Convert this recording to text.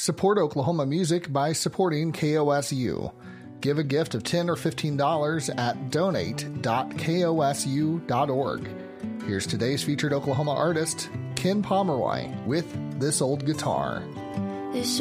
Support Oklahoma music by supporting KOSU. Give a gift of $10 or $15 at donate.kosu.org. Here's today's featured Oklahoma artist, Ken Pomeroy, with This Old Guitar. This